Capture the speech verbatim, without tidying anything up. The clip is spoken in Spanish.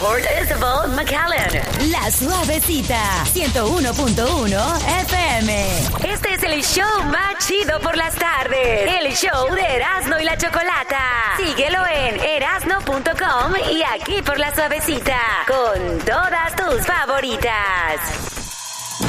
Port Isabel, McAllen. La Suavecita, ciento uno punto uno F M. Este es el show más chido por las tardes. El show de Erasmo y la Chocolata. Síguelo en erasmo punto com y aquí por La Suavecita. Con todas tus favoritas.